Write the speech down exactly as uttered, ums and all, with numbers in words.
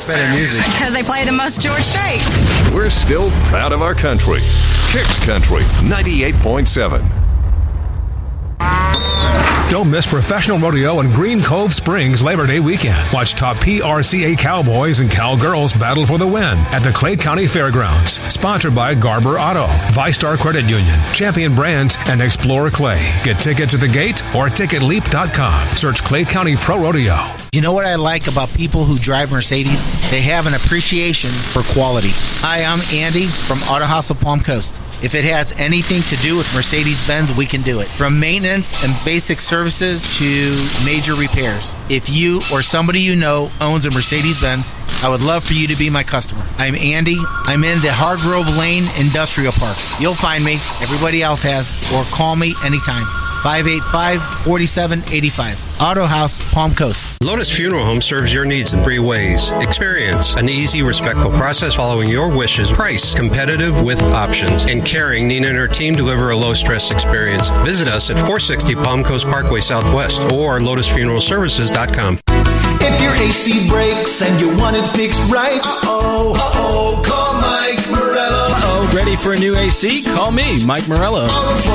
Better music. Because they play the most George Strait. We're still proud of our country. Kicks Country ninety-eight point seven. Don't miss Professional Rodeo in Green Cove Springs Labor Day weekend. Watch top P R C A Cowboys and Cowgirls battle for the win at the Clay County Fairgrounds. Sponsored by Garber Auto, ViStar Credit Union, Champion Brands, and Explorer Clay. Get tickets at the gate or ticket leap dot com. Search Clay County Pro Rodeo. You know what I like about people who drive Mercedes? They have an appreciation for quality. Hi, I'm Andy from Auto House of Palm Coast. If it has anything to do with Mercedes-Benz, we can do it. From maintenance and basic services to major repairs. If you or somebody you know owns a Mercedes-Benz, I would love for you to be my customer. I'm Andy. I'm in the Hargrove Lane Industrial Park. You'll find me. Everybody else has. Or call me anytime. five eight five, four seven eight five. Auto House, Palm Coast. Lotus Funeral Home serves your needs in three ways. Experience, an easy, respectful process following your wishes. Price, competitive with options. And caring, Nina and her team deliver a low-stress experience. Visit us at four sixty Palm Coast Parkway Southwest or lotus funeral services dot com. If your A C breaks and you want it fixed right, uh-oh, uh-oh, call Mike Morello. Uh-oh, ready for a new A C? Call me, Mike Morello.